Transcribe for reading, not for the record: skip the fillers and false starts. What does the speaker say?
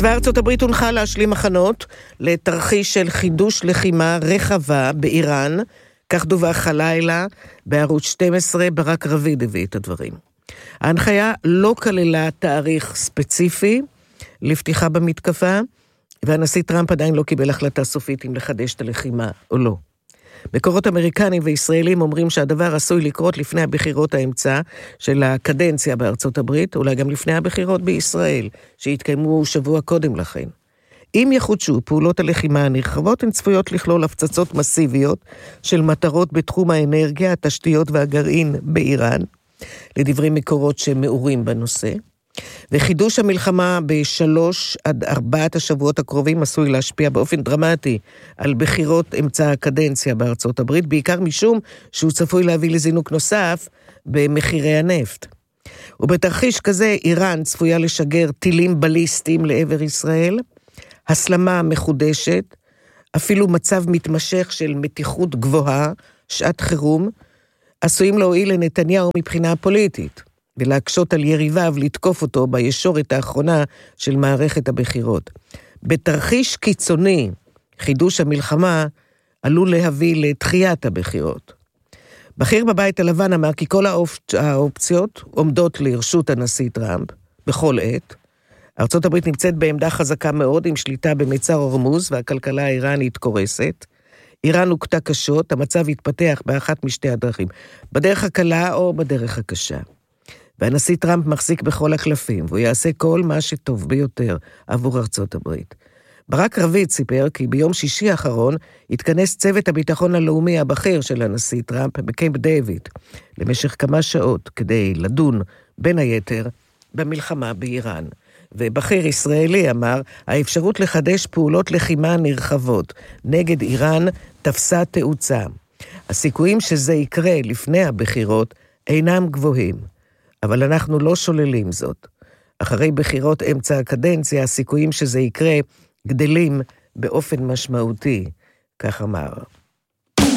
צבא ארצות הברית הונחה להשלים הכנות לתרחיש של חידוש לחימה רחבה באיראן, כך דווח הלילה בערוץ 12, ברק רביד הביא את הדברים. ההנחיה לא כללה תאריך ספציפי לפתיחה במתקפה, והנשיא טראמפ עדיין לא קיבל החלטה סופית אם לחדש את הלחימה או לא. מקורות אמריקנים וישראלים אומרים שהדבר עשוי לקרות לפני הבחירות האמצע של הקדנציה בארצות הברית, אולי גם לפני הבחירות בישראל, שהתקיימו שבוע קודם לכן. אם יחודשו פעולות הלחימה הנרחבות, הן צפויות לכלול הפצצות מסיביות של מטרות בתחום האנרגיה, התשתיות והגרעין באיראן, לדברי מקורות שמעורים בנושא. וחידוש המלחמה ב3-4 השבועות הקרובים עשוי להשפיע באופן דרמטי על בחירות אמצע הקדנציה בארצות הברית, בעיקר משום שהוא צפוי להביא לזינוק נוסף במחירי הנפט. ובתרחיש כזה איראן צפויה לשגר טילים בליסטיים לעבר ישראל, הסלמה מחודשת, אפילו מצב מתמשך של מתיחות גבוהה, שעת חירום, עשויים להועיל לנתניהו מבחינה פוליטית, ולהקשות על יריביו לתקוף אותו בישורת האחרונה של מערכת הבחירות. בתרחיש קיצוני, חידוש המלחמה עלול להביא לתחיית הבחירות. בכיר בבית הלבן אמר כי כל האופציות עומדות לרשות הנשיא טראמפ בכל עת. ארצות הברית נמצאת בעמדה חזקה מאוד עם שליטה במצר הורמוז והכלכלה האיראנית קורסת. איראן הוקטה קשות, המצב התפתח באחת משתי הדרכים, בדרך הקלה או בדרך הקשה. והנשיא טראמפ מחזיק בכל הקלפים, והוא יעשה כל מה שטוב ביותר עבור ארצות הברית. ברק רביד סיפר כי ביום שישי האחרון התכנס צוות הביטחון הלאומי הבכיר של הנשיא טראמפ בקמפ דיוויד, למשך כמה שעות כדי לדון בין היתר במלחמה באיראן. ובכיר ישראלי אמר, האפשרות לחדש פעולות לחימה נרחבות נגד איראן תפסה תאוצה. הסיכויים שזה יקרה לפני הבחירות אינם גבוהים, אבל אנחנו לא שוללים זאת. אחרי בחירות אמצע הקדנציה, הסיכויים שזה יקרה גדלים באופן משמעותי, כך אמר.